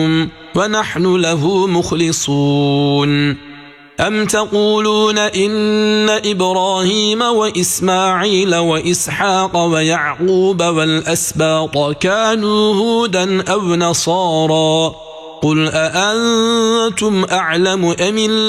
ونحن له مخلصون أم تقولون إن إبراهيم وإسماعيل وإسحاق ويعقوب والأسباط كانوا هودا أو نصارى قل أأنتم أعلم أم